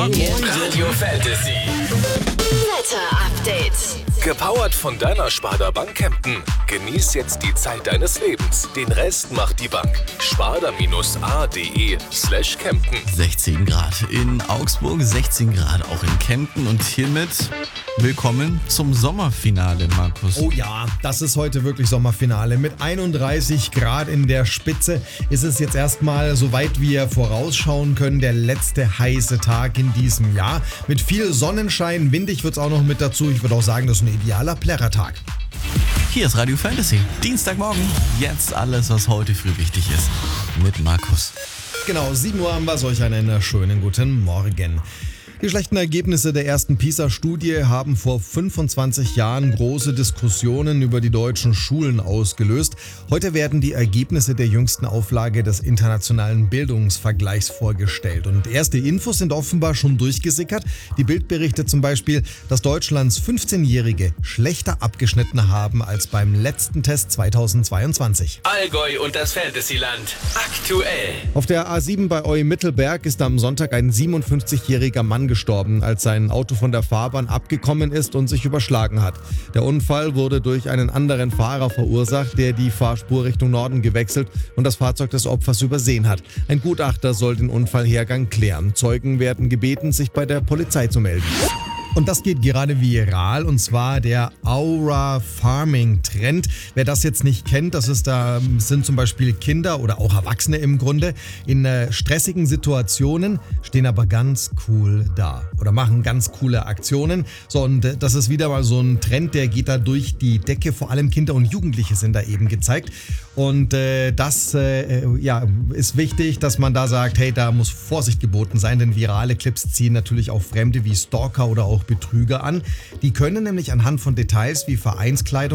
Radio Fantasy. Wetter Update. Gepowert von deiner Sparda Bank Kempten. Genieß jetzt die Zeit deines Lebens. Den Rest macht die Bank. sparda-a.de/Kempten. 16 Grad in Augsburg, 16 Grad auch in Kempten und hiermit willkommen zum Sommerfinale, Markus. Oh ja, das ist heute wirklich Sommerfinale. Mit 31 Grad in der Spitze ist es jetzt erstmal, soweit wir vorausschauen können, der letzte heiße Tag in diesem Jahr. Mit viel Sonnenschein, windig wird es auch noch mit dazu. Ich würde auch sagen, das ist ein idealer Plärrertag. Hier ist Radio Fantasy. Dienstagmorgen. Jetzt alles, was heute früh wichtig ist. Mit Markus. Genau, 7 Uhr haben wir solch einen schönen guten Morgen. Die schlechten Ergebnisse der ersten PISA-Studie haben vor 25 Jahren große Diskussionen über die deutschen Schulen ausgelöst. Heute werden die Ergebnisse der jüngsten Auflage des internationalen Bildungsvergleichs vorgestellt. Und erste Infos sind offenbar schon durchgesickert. Die Bild berichtet zum Beispiel, dass Deutschlands 15-Jährige schlechter abgeschnitten haben als beim letzten Test 2022. Allgäu und das Fantasyland. Aktuell. Auf der A7 bei Eu-Mittelberg ist am Sonntag ein 57-jähriger Mann gestorben, als sein Auto von der Fahrbahn abgekommen ist und sich überschlagen hat. Der Unfall wurde durch einen anderen Fahrer verursacht, der die Fahrspur Richtung Norden gewechselt und das Fahrzeug des Opfers übersehen hat. Ein Gutachter soll den Unfallhergang klären. Zeugen werden gebeten, sich bei der Polizei zu melden. Und das geht gerade viral, und zwar der Aura Farming Trend. Wer das jetzt nicht kennt, sind zum Beispiel Kinder oder auch Erwachsene im Grunde in stressigen Situationen, stehen aber ganz cool da oder machen ganz coole Aktionen. So, und das ist wieder mal so ein Trend, der geht da durch die Decke. Vor allem Kinder und Jugendliche sind da eben gezeigt. Und das ist wichtig, dass man da sagt, hey, da muss Vorsicht geboten sein, denn virale Clips ziehen natürlich auch Fremde wie Stalker oder auch Betrüger an. Die können nämlich anhand von Details wie Vereinskleidung